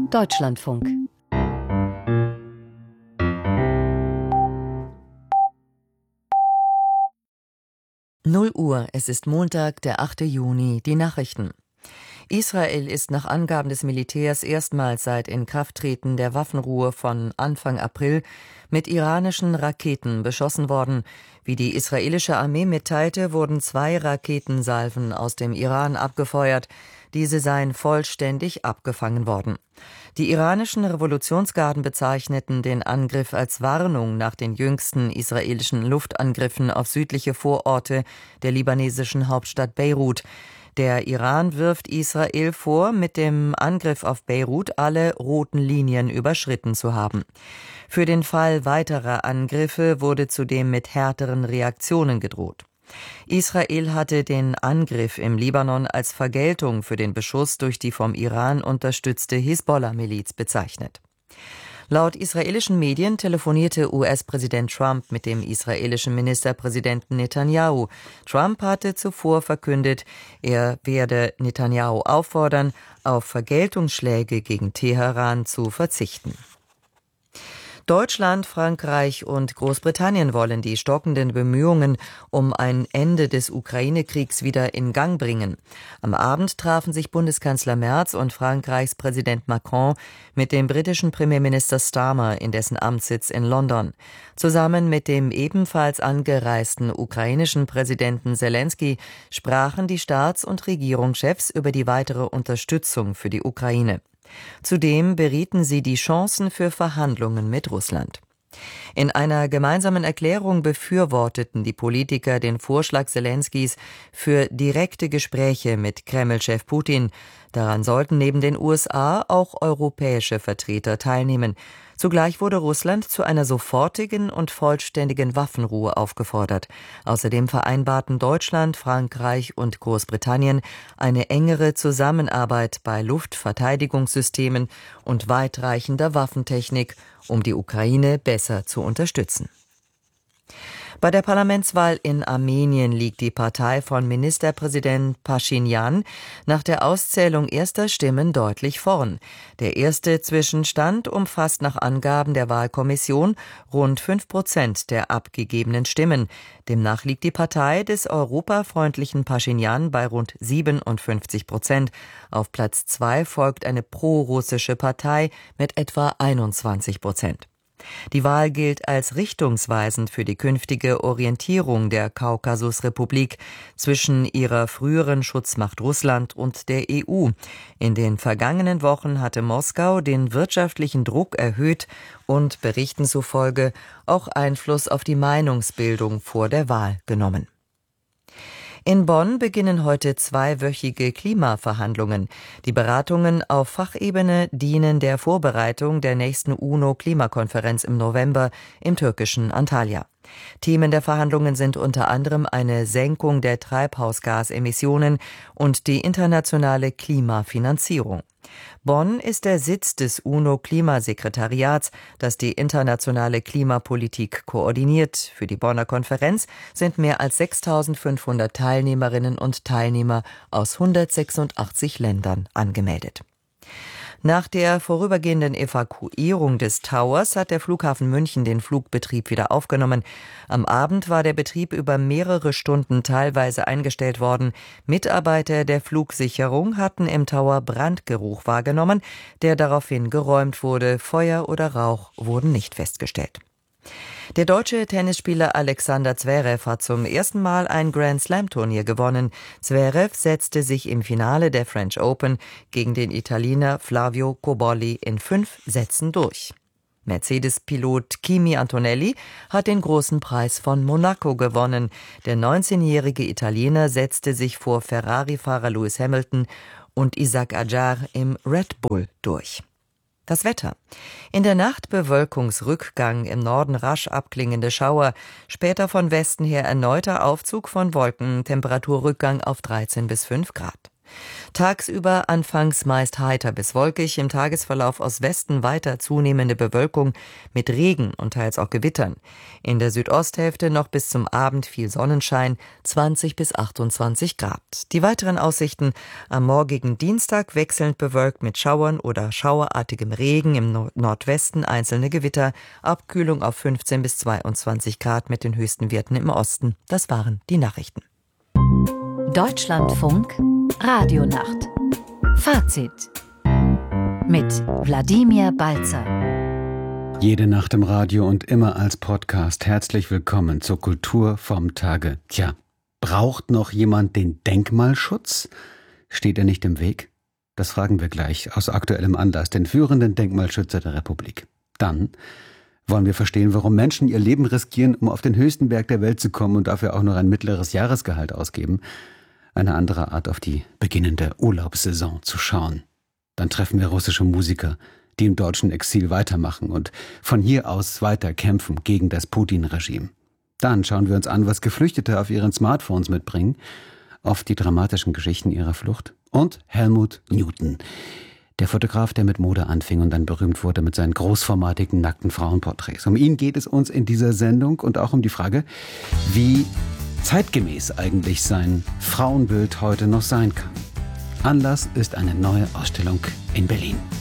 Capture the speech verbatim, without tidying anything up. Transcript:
Deutschlandfunk. null Uhr, es ist Montag, der achte Juni, die Nachrichten. Israel ist nach Angaben des Militärs erstmals seit Inkrafttreten der Waffenruhe von Anfang April mit iranischen Raketen beschossen worden. Wie die israelische Armee mitteilte, wurden zwei Raketensalven aus dem Iran abgefeuert. Diese seien vollständig abgefangen worden. Die iranischen Revolutionsgarden bezeichneten den Angriff als Warnung nach den jüngsten israelischen Luftangriffen auf südliche Vororte der libanesischen Hauptstadt Beirut. Der Iran wirft Israel vor, mit dem Angriff auf Beirut alle roten Linien überschritten zu haben. Für den Fall weiterer Angriffe wurde zudem mit härteren Reaktionen gedroht. Israel hatte den Angriff im Libanon als Vergeltung für den Beschuss durch die vom Iran unterstützte Hisbollah-Miliz bezeichnet. Laut israelischen Medien telefonierte U S-Präsident Trump mit dem israelischen Ministerpräsidenten Netanyahu. Trump hatte zuvor verkündet, er werde Netanyahu auffordern, auf Vergeltungsschläge gegen Teheran zu verzichten. Deutschland, Frankreich und Großbritannien wollen die stockenden Bemühungen um ein Ende des Ukraine-Kriegs wieder in Gang bringen. Am Abend trafen sich Bundeskanzler Merz und Frankreichs Präsident Macron mit dem britischen Premierminister Starmer in dessen Amtssitz in London. Zusammen mit dem ebenfalls angereisten ukrainischen Präsidenten Selenskyj sprachen die Staats- und Regierungschefs über die weitere Unterstützung für die Ukraine. Zudem berieten sie die Chancen für Verhandlungen mit Russland. In einer gemeinsamen Erklärung befürworteten die Politiker den Vorschlag Selenskys für direkte Gespräche mit Kreml-Chef Putin. Daran sollten neben den U S A auch europäische Vertreter teilnehmen. Zugleich wurde Russland zu einer sofortigen und vollständigen Waffenruhe aufgefordert. Außerdem vereinbarten Deutschland, Frankreich und Großbritannien eine engere Zusammenarbeit bei Luftverteidigungssystemen und weitreichender Waffentechnik, um die Ukraine besser zu unterstützen. Bei der Parlamentswahl in Armenien liegt die Partei von Ministerpräsident Paschinjan nach der Auszählung erster Stimmen deutlich vorn. Der erste Zwischenstand umfasst nach Angaben der Wahlkommission rund fünf Prozent der abgegebenen Stimmen. Demnach liegt die Partei des europafreundlichen Paschinjan bei rund siebenundfünfzig Prozent. Auf Platz zwei folgt eine prorussische Partei mit etwa einundzwanzig Prozent. Die Wahl gilt als richtungsweisend für die künftige Orientierung der Kaukasusrepublik zwischen ihrer früheren Schutzmacht Russland und der E U. In den vergangenen Wochen hatte Moskau den wirtschaftlichen Druck erhöht und Berichten zufolge auch Einfluss auf die Meinungsbildung vor der Wahl genommen. In Bonn beginnen heute zweiwöchige Klimaverhandlungen. Die Beratungen auf Fachebene dienen der Vorbereitung der nächsten UNO-Klimakonferenz im November im türkischen Antalya. Themen der Verhandlungen sind unter anderem eine Senkung der Treibhausgasemissionen und die internationale Klimafinanzierung. Bonn ist der Sitz des UNO-Klimasekretariats, das die internationale Klimapolitik koordiniert. Für die Bonner Konferenz sind mehr als sechstausendfünfhundert Teilnehmerinnen und Teilnehmer aus hundertsechsundachtzig Ländern angemeldet. Nach der vorübergehenden Evakuierung des Towers hat der Flughafen München den Flugbetrieb wieder aufgenommen. Am Abend war der Betrieb über mehrere Stunden teilweise eingestellt worden. Mitarbeiter der Flugsicherung hatten im Tower Brandgeruch wahrgenommen, der daraufhin geräumt wurde. Feuer oder Rauch wurden nicht festgestellt. Der deutsche Tennisspieler Alexander Zverev hat zum ersten Mal ein Grand-Slam-Turnier gewonnen. Zverev setzte sich im Finale der French Open gegen den Italiener Flavio Cobolli in fünf Sätzen durch. Mercedes-Pilot Kimi Antonelli hat den großen Preis von Monaco gewonnen. Der neunzehnjährige Italiener setzte sich vor Ferrari-Fahrer Lewis Hamilton und Isaac Adjar im Red Bull durch. Das Wetter. In der Nacht Bewölkungsrückgang, im Norden rasch abklingende Schauer, später von Westen her erneuter Aufzug von Wolken, Temperaturrückgang auf dreizehn bis fünf Grad. Tagsüber anfangs meist heiter bis wolkig, im Tagesverlauf aus Westen weiter zunehmende Bewölkung mit Regen und teils auch Gewittern. In der Südosthälfte noch bis zum Abend viel Sonnenschein, zwanzig bis achtundzwanzig Grad. Die weiteren Aussichten: am morgigen Dienstag wechselnd bewölkt mit Schauern oder schauerartigem Regen, im Nord- Nordwesten einzelne Gewitter, Abkühlung auf fünfzehn bis zweiundzwanzig Grad mit den höchsten Werten im Osten. Das waren die Nachrichten. Deutschlandfunk Radionacht. Fazit mit Wladimir Balzer. Jede Nacht im Radio und immer als Podcast. Herzlich willkommen zur Kultur vom Tage. Tja, braucht noch jemand den Denkmalschutz? Steht er nicht im Weg? Das fragen wir gleich aus aktuellem Anlass den führenden Denkmalschützer der Republik. Dann wollen wir verstehen, warum Menschen ihr Leben riskieren, um auf den höchsten Berg der Welt zu kommen und dafür auch noch ein mittleres Jahresgehalt ausgeben. Eine andere Art, auf die beginnende Urlaubssaison zu schauen. Dann treffen wir russische Musiker, die im deutschen Exil weitermachen und von hier aus weiter kämpfen gegen das Putin-Regime. Dann schauen wir uns an, was Geflüchtete auf ihren Smartphones mitbringen, auf die dramatischen Geschichten ihrer Flucht. Und Helmut Newton, der Fotograf, der mit Mode anfing und dann berühmt wurde mit seinen großformatigen, nackten Frauenporträts. Um ihn geht es uns in dieser Sendung und auch um die Frage, wie zeitgemäß eigentlich sein Frauenbild heute noch sein kann. Anlass ist eine neue Ausstellung in Berlin.